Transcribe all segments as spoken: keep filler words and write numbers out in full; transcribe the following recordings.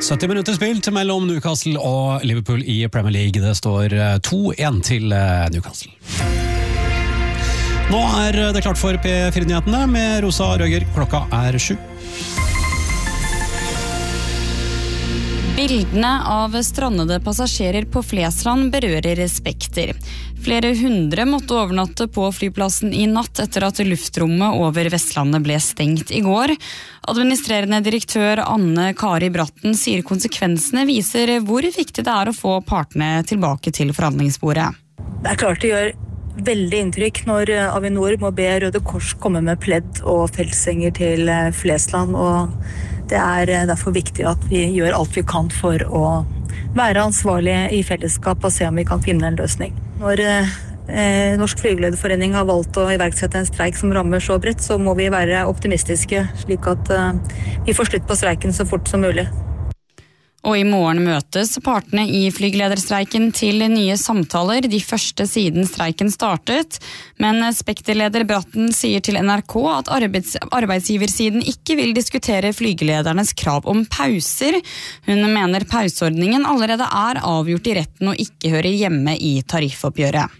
sytti minutter spilt mellom Newcastle og Liverpool i Premier League. Det står to en til Newcastle. Nå er det klart for P fire-nyhetene med Rosa Røger. Klokka er sju. Bildene av strandede passasjerer på Flesland berører Spekter. Flere hundre måtte overnatte på flyplassen i natt etter at luftrommet over Vestlandet ble stengt i går. Administrerende direktør Anne Kari Bratten sier konsekvensene viser hvor viktig det er å få partene tilbake til forhandlingsbordet. Det er klart det gjør veldig inntrykk når Avinor må be Røde Kors komme med pledd og feltsenger til Flesland, og det er derfor viktig at vi gjør alt vi kan for å være ansvarlige i fellesskap og se om vi kan finne en løsning. Når eh, Norsk Flygelederforening har valgt å iverksette en streik som rammer så bredt, så må vi være optimistiske, slik at eh, vi får slutt på streiken så fort som mulig. Og i morgen møtes partene i flygelederstreiken til nye samtaler, de første siden streiken startet. Men Spekterleder Bratten sier til N R K at arbeids- arbeidsgiversiden ikke vil diskutere flygeledernes krav om pauser. Hun mener pauseordningen allerede er avgjort i retten og ikke hører hjemme i tariffoppgjøret.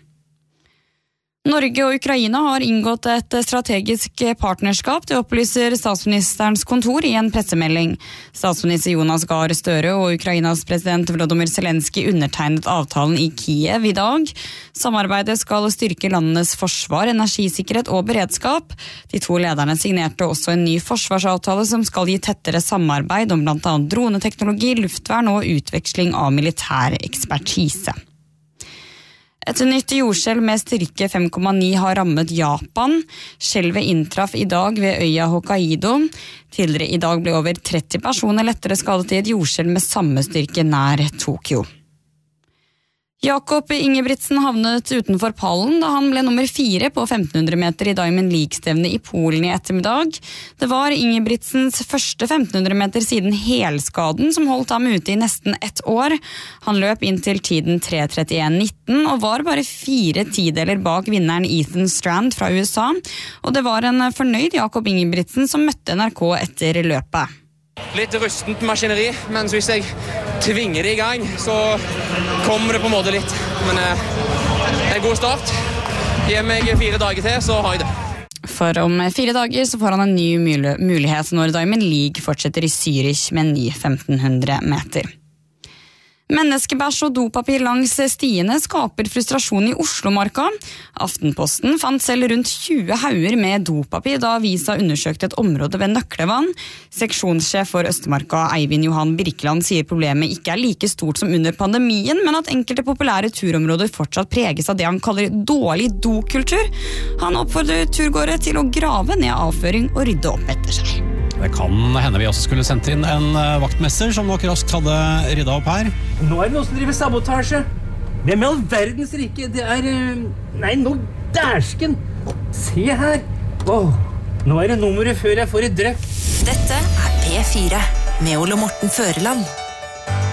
Norge og Ukraina har inngått et strategisk partnerskap, det opplyser statsministerens kontor i en pressemelding. Statsminister Jonas Gahr Støre og Ukrainas president Volodymyr Zelenskyj undertegnet avtalen i Kiev i dag. Samarbeidet skal styrke landenes forsvar, energisikkerhet og beredskap. De to lederne signerte også en ny forsvarsavtale som skal gi tettere samarbeid om blant annet droneteknologi, luftvern og utveksling av militær ekspertise. Et nytt jordskjelv med styrke fem komma ni har rammet Japan. Skjelvet inntraff i dag ved øya Hokkaido. Tidligere i dag ble over tretti personer lettere skadet i et jordskjelv med samme styrke nær Tokyo. Jakob Ingebrigtsen havnet utenfor pallen da han ble nummer fire på femten hundre meter i Diamond League-stevnet i Polen i ettermiddag. Det var Ingebrigtsens første femten hundre meter siden helskaden som holdt ham ute i nesten ett år. Han løp inn til tiden tre trettien nitten og var bare fire tideler bak vinneren Ethan Strand fra U S A. Og det var en fornøyd Jakob Ingebrigtsen som møtte N R K etter løpet. Litt rustent maskineri, men hvis jeg tvinger det i gang, så kommer det på en måte litt. Men eh, en god start. Gi meg fire dager til, så har jeg det. For om fire dager så får han en ny mulighet når Diamond League fortsetter i Zürich med en ny femten hundre meter. Menneskebæsj og dopapir langs stiene skaper frustrasjon i Oslomarka. Aftenposten fant selv rundt tjue hauger med dopapir da avisa undersøkte et område ved Nøklevann. Seksjonssjef for Østmarka, Eivind Johan Birkeland, sier problemet ikke er like stort som under pandemien, men at enkelte populære turområder fortsatt preges av det han kaller dårlig dokultur. Han oppfordrer turgåere til å grave ned avføring og rydde opp etter seg. Det kan hende vi også skulle sendt inn en vaktmester som nok raskt hadde ryddet opp her. Nå er det noen som driver sabotasje. Hvem i all verdens rike? Det er... Nei, nå dæsken! Se her! Åh, nå er det nummeret før jeg får et drøpp. Dette er P fire med Ole Morten Føreland.